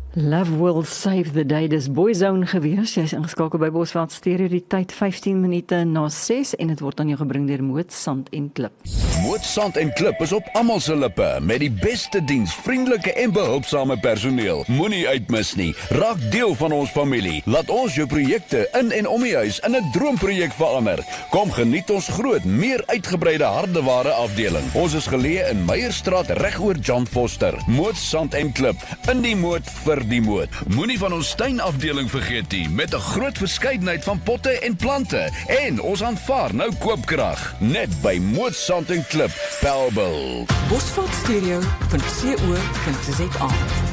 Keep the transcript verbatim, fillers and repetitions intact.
Love will save the day, dis Boyzone gewees. Jy is ingeskakel by Bosveld Stereo, die tyd vyftien minute na ses en dit word aan jou gebring deur Moot Sand en Klip. Moot Sand en Klip is op almal se lippe met die beste diens, vriendelike en behulpsame personeel. Moenie uitmis nie. Raak deel van ons familie. Laat ons jou projekte in en om die huis in 'n droomprojek verander. Kom geniet ons groot, meer uitgebreide hardeware afdeling. Ons is geleë in Meyerstraat reg oor John Foster. Moot Sand en Klip, in die moot vir die moot. Moenie van ons tuinafdeling vergeet nie, met 'n groot verskeidenheid van potte en plante. En ons aanvaar nou koopkrag. Net by Moot Sand en Klip, Bellville. Bosveld Stereo punt co punt za